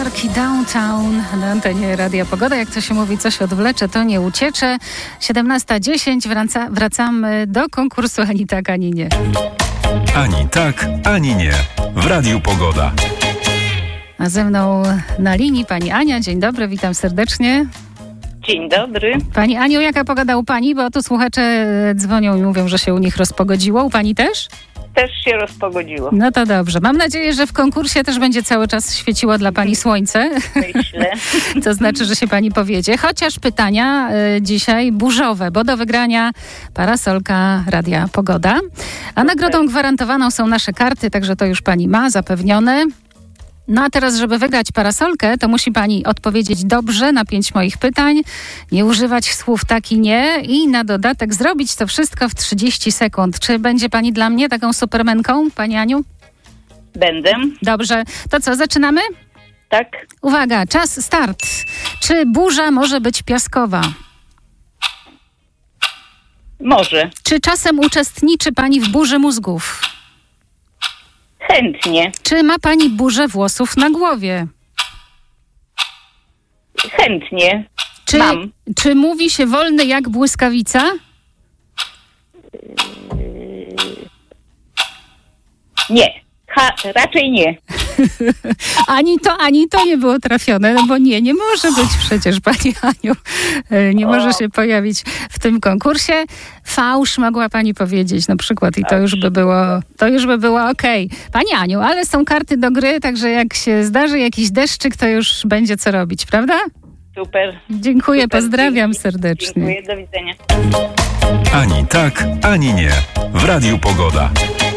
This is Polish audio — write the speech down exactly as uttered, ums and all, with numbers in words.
Park i Downtown na antenie Radia Pogoda. Jak to się mówi, coś odwlecze, to nie uciecze. siedemnasta dziesięć wraca, wracamy do konkursu Ani tak, ani nie. Ani tak, ani nie. W Radiu Pogoda. A ze mną na linii pani Ania. Dzień dobry, witam serdecznie. Dzień dobry. Pani Aniu, jaka pogoda u pani? Bo tu słuchacze dzwonią i mówią, że się u nich rozpogodziło. U pani też? Też się rozpogodziło. No to dobrze. Mam nadzieję, że w konkursie też będzie cały czas świeciło dla pani słońce. Myślę. To znaczy, że się pani powiedzie. Chociaż pytania y, dzisiaj burzowe, bo do wygrania parasolka Radia Pogoda. A nagrodą gwarantowaną są nasze karty, także to już pani ma zapewnione. No a teraz, żeby wygrać parasolkę, to musi pani odpowiedzieć dobrze na pięć moich pytań, nie używać słów tak i nie i na dodatek zrobić to wszystko w trzydzieści sekund. Czy będzie pani dla mnie taką supermenką, pani Aniu? Będę. Dobrze. To co, zaczynamy? Tak. Uwaga, czas start. Czy burza może być piaskowa? Może. Czy czasem uczestniczy pani w burzy mózgów? Chętnie. Czy ma pani burzę włosów na głowie? Chętnie. Czy, Mam. czy mówi się wolny jak błyskawica? Nie. Ha, raczej nie. Ani to, ani to nie było trafione, no bo nie, nie może być przecież, pani Aniu. Nie O. może się pojawić w tym konkursie. Fałsz mogła pani powiedzieć na przykład i to już by było, to już by było okej. Pani Aniu, ale są karty do gry, także jak się zdarzy jakiś deszczyk, to już będzie co robić, prawda? Super. Dziękuję, Super, pozdrawiam dzięki. serdecznie. Dziękuję, do widzenia. Ani tak, ani nie. W Radiu Pogoda.